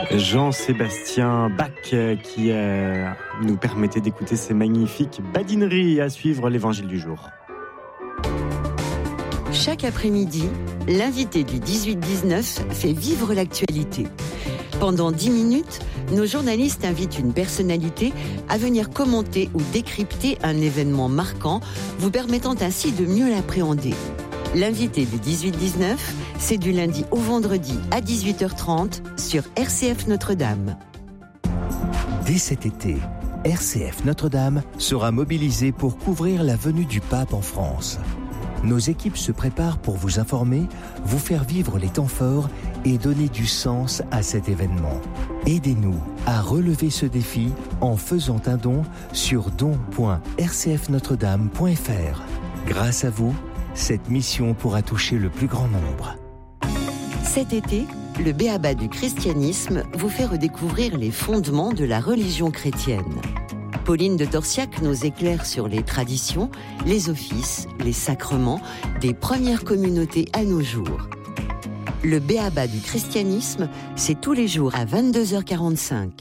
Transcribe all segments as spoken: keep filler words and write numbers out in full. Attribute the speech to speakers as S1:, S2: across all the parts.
S1: Jean-Sébastien Bach qui euh, nous permettait d'écouter ces magnifiques badineries. À suivre l'évangile du jour.
S2: Chaque après-midi, l'invité du dix-huit dix-neuf fait vivre l'actualité. Pendant dix minutes, nos journalistes invitent une personnalité à venir commenter ou décrypter un événement marquant, vous permettant ainsi de mieux l'appréhender. L'invité du dix-huit dix-neuf, c'est du lundi au vendredi à dix-huit heures trente sur R C F Notre-Dame.
S3: Dès cet été, R C F Notre-Dame sera mobilisée pour couvrir la venue du pape en France. Nos équipes se préparent pour vous informer, vous faire vivre les temps forts et donner du sens à cet événement. Aidez-nous à relever ce défi en faisant un don sur don point r c f notre dame point f r. Grâce à vous, cette mission pourra toucher le plus grand nombre.
S2: Cet été, le B.A.B.A. du christianisme vous fait redécouvrir les fondements de la religion chrétienne. Pauline de Torsiac nous éclaire sur les traditions, les offices, les sacrements des premières communautés à nos jours. Le B.A.B.A. du christianisme, c'est tous les jours à vingt-deux heures quarante-cinq.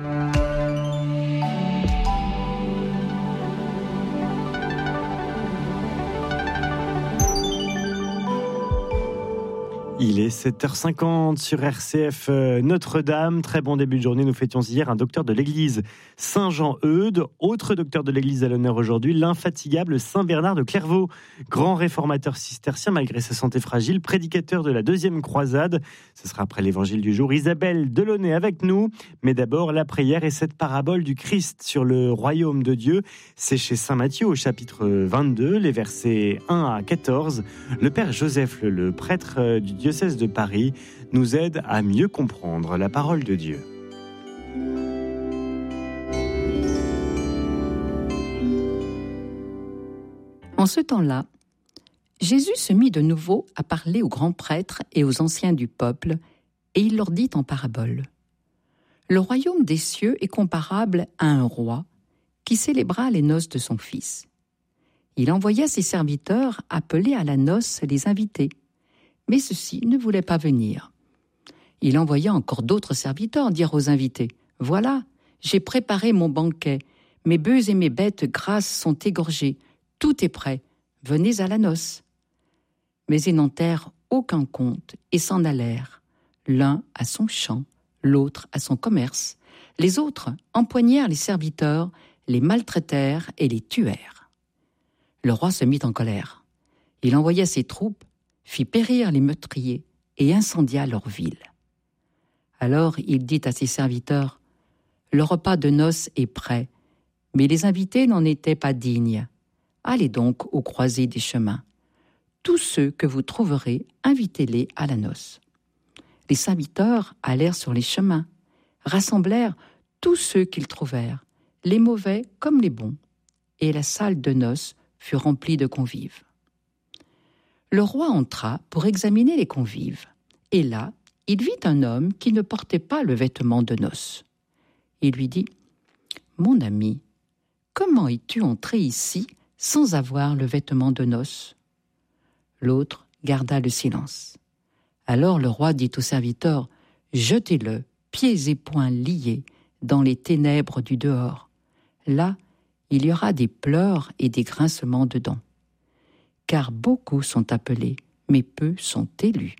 S1: Il est sept heures cinquante sur R C F Notre-Dame. Très bon début de journée. Nous fêtions hier un docteur de l'église Saint-Jean-Eudes. Autre docteur de l'église à l'honneur aujourd'hui, l'infatigable Saint Bernard de Clairvaux. Grand réformateur cistercien malgré sa santé fragile, prédicateur de la deuxième croisade. Ce sera après l'évangile du jour. Isabelle Delaunay avec nous. Mais d'abord, la prière et cette parabole du Christ sur le royaume de Dieu. C'est chez Saint Matthieu au chapitre vingt-deux, les versets un à quatorze. Le père Joseph, le prêtre du diocèse de Paris, nous aide à mieux comprendre la parole de Dieu.
S4: En ce temps-là, Jésus se mit de nouveau à parler aux grands prêtres et aux anciens du peuple, et il leur dit en parabole : Le royaume des cieux est comparable à un roi qui célébra les noces de son fils. Il envoya ses serviteurs appeler à la noce les invités. Mais ceux-ci ne voulaient pas venir. Il envoya encore d'autres serviteurs dire aux invités : « Voilà, j'ai préparé mon banquet, mes bœufs et mes bêtes grasses sont égorgés, tout est prêt, venez à la noce. » Mais ils n'en tinrent aucun compte et s'en allèrent, l'un à son champ, l'autre à son commerce. Les autres empoignèrent les serviteurs, les maltraitèrent et les tuèrent. Le roi se mit en colère. Il envoya ses troupes, fit périr les meurtriers et incendia leur ville. Alors il dit à ses serviteurs : « Le repas de noces est prêt, mais les invités n'en étaient pas dignes. Allez donc aux croisées des chemins. Tous ceux que vous trouverez, invitez-les à la noce. » Les serviteurs allèrent sur les chemins, rassemblèrent tous ceux qu'ils trouvèrent, les mauvais comme les bons, et la salle de noces fut remplie de convives. Le roi entra pour examiner les convives, et là, il vit un homme qui ne portait pas le vêtement de noces. Il lui dit : « Mon ami, comment es-tu entré ici sans avoir le vêtement de noces ?» L'autre garda le silence. Alors le roi dit au serviteur : « Jetez-le, pieds et poings liés, dans les ténèbres du dehors. Là, il y aura des pleurs et des grincements de dents. Car beaucoup sont appelés, mais peu sont élus. »